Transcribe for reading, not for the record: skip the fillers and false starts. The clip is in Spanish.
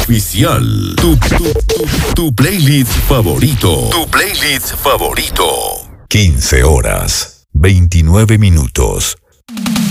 oficial. Tu playlist favorito. Tu playlist favorito. 15 horas, 29 minutos.